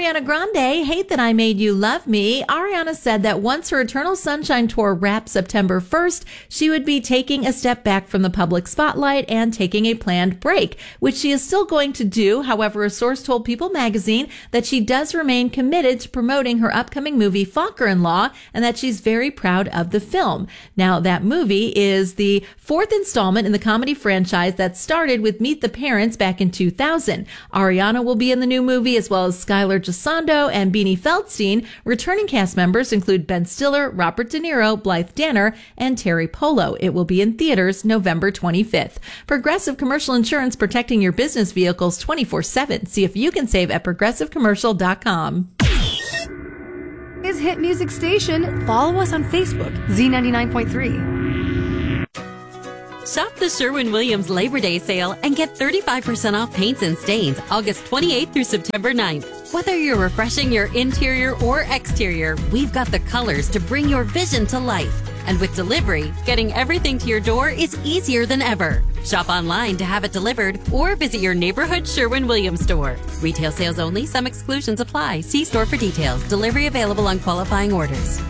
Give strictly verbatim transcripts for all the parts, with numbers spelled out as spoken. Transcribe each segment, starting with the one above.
Ariana Grande, Hate That I Made You Love Me. Ariana said that once her Eternal Sunshine tour wraps September first, she would be taking a step back from the public spotlight and taking a planned break, which she is still going to do. However, a source told People magazine that she does remain committed to promoting her upcoming movie Focker-in-Law and that she's very proud of the film. Now, that movie is the fourth installment in the comedy franchise that started with Meet the Parents back in two thousand. Ariana will be in the new movie, as well as Skylar Gisondo and Beanie Feldstein. Returning cast members include Ben Stiller, Robert De Niro, Blythe Danner, and Terry Polo. It will be in theaters November twenty-fifth. Progressive Commercial Insurance, protecting your business vehicles twenty-four seven. See if you can save at progressive commercial dot com. Is Hit Music Station. Follow us on Facebook, Z ninety-nine point three. Shop the Sherwin-Williams Labor Day sale and get thirty-five percent off paints and stains August twenty-eighth through September ninth. Whether you're refreshing your interior or exterior, we've got the colors to bring your vision to life. And with delivery, getting everything to your door is easier than ever. Shop online to have it delivered or visit your neighborhood Sherwin-Williams store. Retail sales only. Some exclusions apply. See store for details. Delivery available on qualifying orders.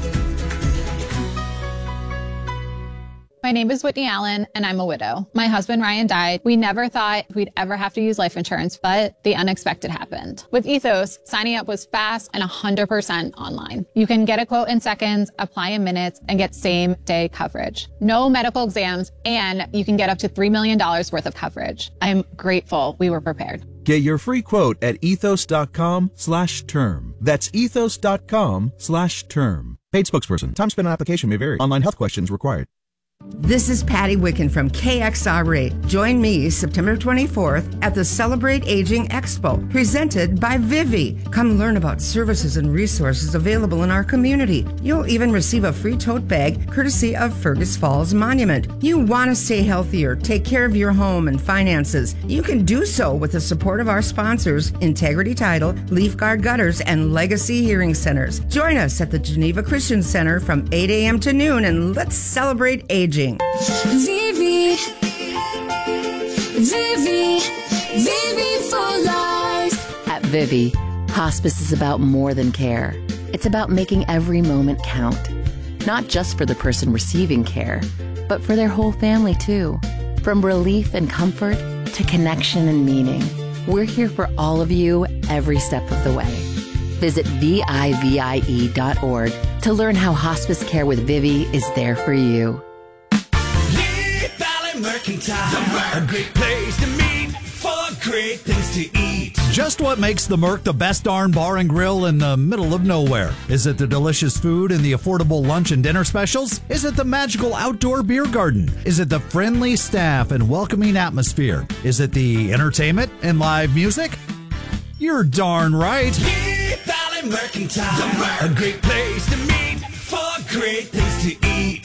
My name is Whitney Allen, and I'm a widow. My husband, Ryan, died. We never thought we'd ever have to use life insurance, but the unexpected happened. With Ethos, signing up was fast and one hundred percent online. You can get a quote in seconds, apply in minutes, and get same-day coverage. No medical exams, and you can get up to three million dollars worth of coverage. I'm grateful we were prepared. Get your free quote at ethos.com slash term. That's ethos.com slash term. Paid spokesperson. Time spent on application may vary. Online health questions required. This is Patty Wicken from K X R A. Join me September twenty-fourth at the Celebrate Aging Expo, presented by Vivi. Come learn about services and resources available in our community. You'll even receive a free tote bag courtesy of Fergus Falls Monument. You want to stay healthier, take care of your home and finances. You can do so with the support of our sponsors, Integrity Title, Leaf Guard Gutters, and Legacy Hearing Centers. Join us at the Geneva Christian Center from eight a.m. to noon, and let's celebrate aging. Vivi, Vivi, Vivi for life. At Vivi, hospice is about more than care. It's about making every moment count. Not just for the person receiving care, but for their whole family too. From relief and comfort to connection and meaning. We're here for all of you every step of the way. Visit V I V I E dot org to learn how hospice care with Vivi is there for you. Mercantile, a great place to meet for great things to eat. Just what makes the Merc the best darn bar and grill in the middle of nowhere? Is it the delicious food and the affordable lunch and dinner specials? Is it the magical outdoor beer garden? Is it the friendly staff and welcoming atmosphere? Is it the entertainment and live music? You're darn right. Deep Valley Mercantile, a great place to meet for great things to eat.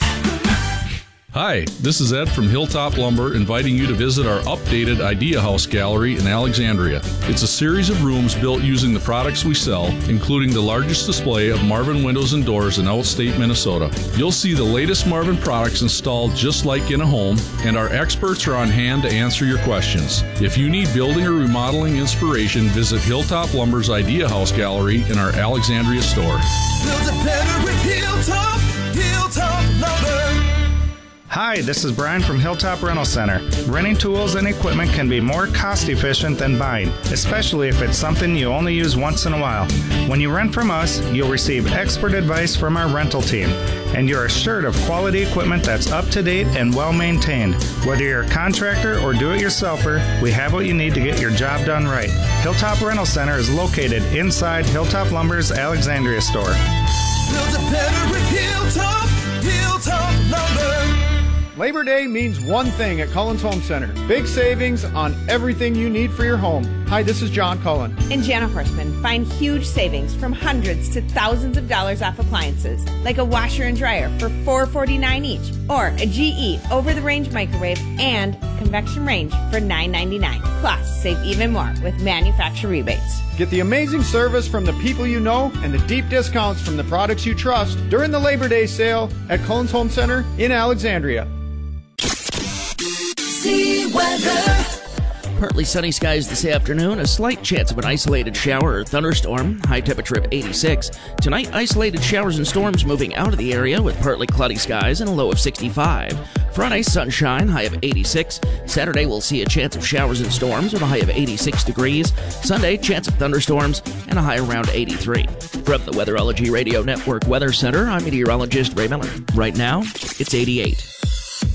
Hi, this is Ed from Hilltop Lumber, inviting you to visit our updated Idea House Gallery in Alexandria. It's a series of rooms built using the products we sell, including the largest display of Marvin windows and doors in outstate Minnesota. You'll see the latest Marvin products installed just like in a home, and our experts are on hand to answer your questions. If you need building or remodeling inspiration, visit Hilltop Lumber's Idea House Gallery in our Alexandria store. Build it better with Hilltop, Hilltop Lumber. Hi, this is Brian from Hilltop Rental Center. Renting tools and equipment can be more cost efficient than buying, especially if it's something you only use once in a while. When you rent from us, you'll receive expert advice from our rental team, and you're assured of quality equipment that's up to date and well maintained. Whether you're a contractor or do-it-yourselfer, we have what you need to get your job done right. Hilltop Rental Center is located inside Hilltop Lumber's Alexandria store. Build it better with Hilltop, Hilltop Lumber. Labor Day means one thing at Cullen's Home Center. Big savings on everything you need for your home. Hi, this is John Cullen. And Jana Horstman. Find huge savings from hundreds to thousands of dollars off appliances, like a washer and dryer for four dollars and forty-nine cents each, or a G E over-the-range microwave and convection range for nine dollars and ninety-nine cents. Plus, save even more with manufacturer rebates. Get the amazing service from the people you know and the deep discounts from the products you trust during the Labor Day sale at Cullen's Home Center in Alexandria. See weather. Partly sunny skies this afternoon, a slight chance of an isolated shower or thunderstorm, high temperature of eighty-six. Tonight, isolated showers and storms moving out of the area with partly cloudy skies and a low of sixty-five. Friday, sunshine, high of eighty-six. Saturday, we'll see a chance of showers and storms with a high of eighty-six degrees. Sunday, chance of thunderstorms and a high around eighty-three. From the Weatherology Radio Network Weather Center, I'm meteorologist Ray Miller. Right now, it's eighty-eight.